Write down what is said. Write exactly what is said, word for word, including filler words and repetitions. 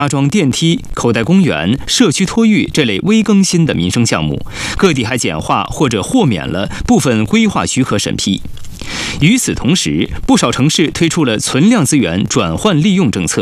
加装电梯、口袋公园、社区托育这类微更新的民生项目，各地还简化或者豁免了部分规划许可审批。与此同时，不少城市推出了存量资源转换利用政策。